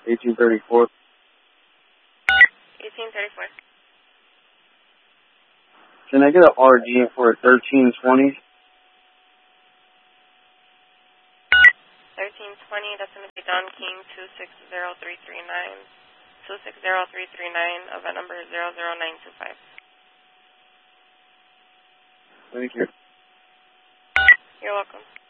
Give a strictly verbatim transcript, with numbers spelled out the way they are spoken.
eighteen thirty-four. eighteen thirty-four. Can I get an R D for thirteen twenty? thirteen twenty, that's going to be Don King, two six zero three three nine. two six zero three three nine, event number zero zero nine two five. Thank you. You're welcome.